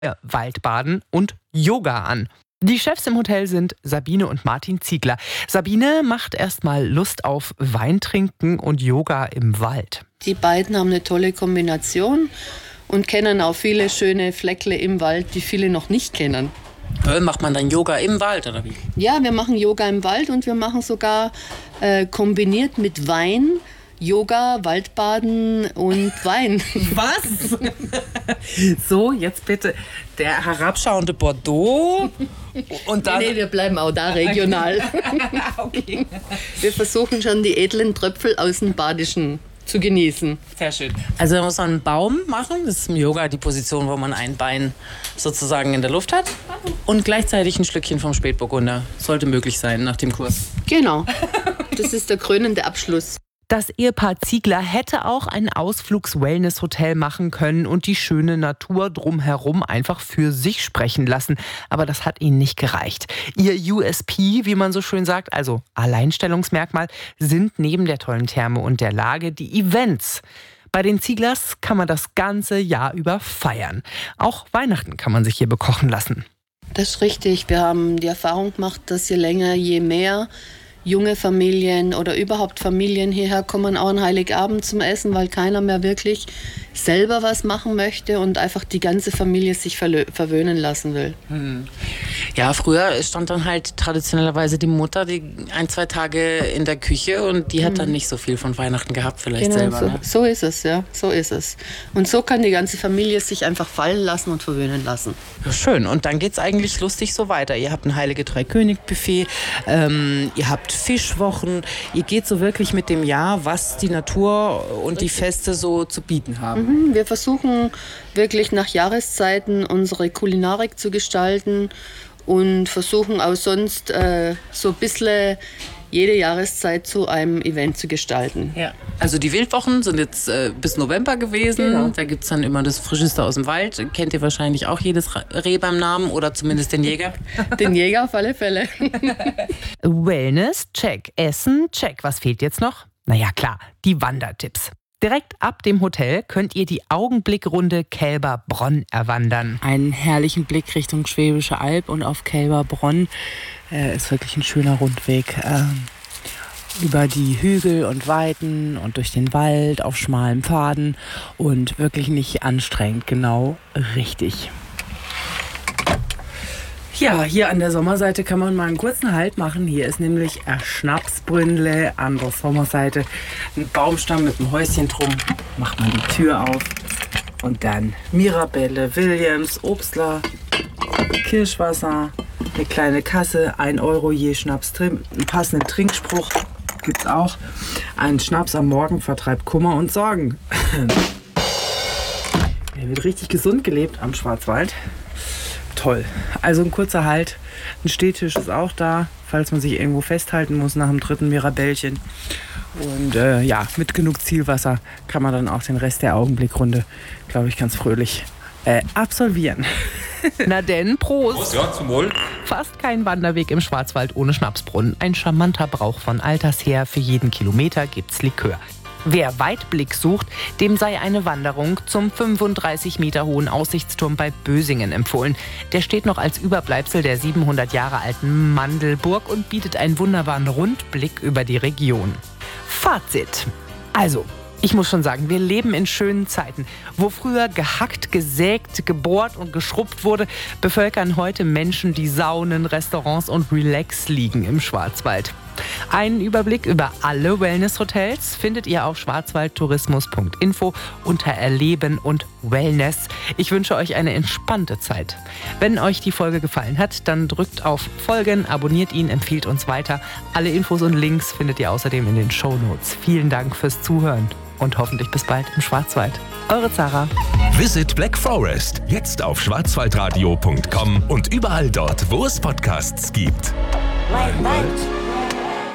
Waldbaden und Yoga an. Die Chefs im Hotel sind Sabine und Martin Ziegler. Sabine macht erstmal Lust auf Weintrinken und Yoga im Wald. Die beiden haben eine tolle Kombination und kennen auch viele schöne Fleckle im Wald, die viele noch nicht kennen. Macht man dann Yoga im Wald oder wie? Ja, wir machen Yoga im Wald und wir machen sogar kombiniert mit Wein Yoga, Waldbaden und Wein. Was? So, jetzt bitte der herabschauende Bordeaux und dann... Nee, wir bleiben auch da regional. Okay. Wir versuchen schon die edlen Tröpfel aus dem Badischen zu genießen. Sehr schön. Also man muss einen Baum machen. Das ist im Yoga die Position, wo man ein Bein sozusagen in der Luft hat. Und gleichzeitig ein Schlückchen vom Spätburgunder. Sollte möglich sein nach dem Kurs. Genau. Das ist der krönende Abschluss. Das Ehepaar Ziegler hätte auch ein Ausflugs-Wellness-Hotel machen können und die schöne Natur drumherum einfach für sich sprechen lassen. Aber das hat ihnen nicht gereicht. Ihr USP, wie man so schön sagt, also Alleinstellungsmerkmal, sind neben der tollen Therme und der Lage die Events. Bei den Zieglers kann man das ganze Jahr über feiern. Auch Weihnachten kann man sich hier bekochen lassen. Das ist richtig. Wir haben die Erfahrung gemacht, dass je länger, je mehr junge Familien oder überhaupt Familien hierher kommen, auch an Heiligabend zum Essen, weil keiner mehr wirklich selber was machen möchte und einfach die ganze Familie sich verwöhnen lassen will. Ja, früher stand dann halt traditionellerweise die Mutter die 1-2 Tage in der Küche und die hat dann nicht so viel von Weihnachten gehabt vielleicht Genau, selber. Ne? So ist es, ja, so ist es. Und so kann die ganze Familie sich einfach fallen lassen und verwöhnen lassen. Ja, schön. Und dann geht's eigentlich lustig so weiter. Ihr habt ein Heilige Drei-König-Buffet, ihr habt Fischwochen, ihr geht so wirklich mit dem Jahr, was die Natur und die Feste so zu bieten haben. Wir versuchen wirklich nach Jahreszeiten unsere Kulinarik zu gestalten und versuchen auch sonst so ein bisschen jede Jahreszeit zu einem Event zu gestalten. Ja. Also die Wildwochen sind jetzt bis November gewesen. Genau. Da gibt es dann immer das Frischeste aus dem Wald. Kennt ihr wahrscheinlich auch jedes Reh beim Namen oder zumindest den Jäger? Den Jäger auf alle Fälle. Wellness, check. Essen, check. Was fehlt jetzt noch? Naja, klar, die Wandertipps. Direkt ab dem Hotel könnt ihr die Augenblickrunde Kälberbronn erwandern. Einen herrlichen Blick Richtung Schwäbische Alb und auf Kälberbronn. Ist wirklich ein schöner Rundweg über die Hügel und Weiden und durch den Wald auf schmalen Pfaden und wirklich nicht anstrengend, genau richtig. Ja, hier an der Sommerseite kann man mal einen kurzen Halt machen. Hier ist nämlich ein Schnapsbrünnle an der Sommerseite. Ein Baumstamm mit einem Häuschen drum. Macht man die Tür auf. Und dann Mirabelle, Williams, Obstler, Kirschwasser, eine kleine Kasse, 1 Euro je Schnaps drin. Einen passenden Trinkspruch gibt's auch. Ein Schnaps am Morgen vertreibt Kummer und Sorgen. Hier wird richtig gesund gelebt am Schwarzwald. Toll. Also ein kurzer Halt. Ein Stehtisch ist auch da, falls man sich irgendwo festhalten muss nach dem 3. Mirabellchen. Und ja, mit genug Zielwasser kann man dann auch den Rest der Augenblickrunde, glaube ich, ganz fröhlich absolvieren. Na denn, Prost! Prost, ja, zum Wohl. Fast kein Wanderweg im Schwarzwald ohne Schnapsbrunnen. Ein charmanter Brauch von alters her. Für jeden Kilometer gibt's Likör. Wer Weitblick sucht, dem sei eine Wanderung zum 35 Meter hohen Aussichtsturm bei Bösingen empfohlen. Der steht noch als Überbleibsel der 700 Jahre alten Mandelburg und bietet einen wunderbaren Rundblick über die Region. Fazit. Also, ich muss schon sagen, wir leben in schönen Zeiten. Wo früher gehackt, gesägt, gebohrt und geschrubbt wurde, bevölkern heute Menschen die Saunen, Restaurants und Relax-Liegen im Schwarzwald. Einen Überblick über alle Wellness-Hotels findet ihr auf schwarzwaldtourismus.info unter Erleben und Wellness. Ich wünsche euch eine entspannte Zeit. Wenn euch die Folge gefallen hat, dann drückt auf Folgen, abonniert ihn, empfiehlt uns weiter. Alle Infos und Links findet ihr außerdem in den Shownotes. Vielen Dank fürs Zuhören und hoffentlich bis bald im Schwarzwald. Eure Zara. Visit Black Forest. Jetzt auf schwarzwaldradio.com und überall dort, wo es Podcasts gibt. Wald.